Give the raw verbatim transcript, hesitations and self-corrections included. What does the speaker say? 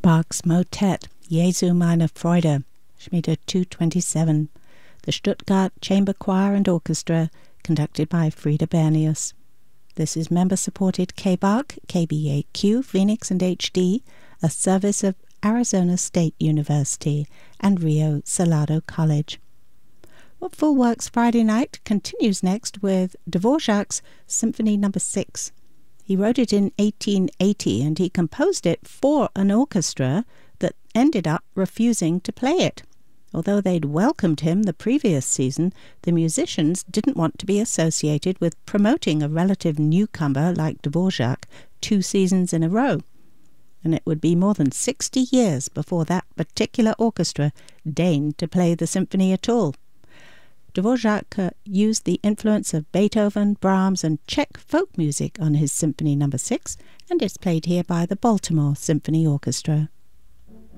Bach's Motet, Jesu meine Freude, Schmiede two twenty-seven, the Stuttgart Chamber Choir and Orchestra, conducted by Frieda Bernius. This is member-supported K B A C, K B A Q, Phoenix and H D, a service of Arizona State University and Rio Salado College. What Full Works Friday Night continues next with Dvorak's Symphony Number six. He wrote it in eighteen eighty and he composed it for an orchestra that ended up refusing to play it. Although they'd welcomed him the previous season, the musicians didn't want to be associated with promoting a relative newcomer like Dvorak two seasons in a row. And it would be more than sixty years before that particular orchestra deigned to play the symphony at all. Dvorak uh, used the influence of Beethoven, Brahms and Czech folk music on his Symphony Number six, and it's played here by the Baltimore Symphony Orchestra.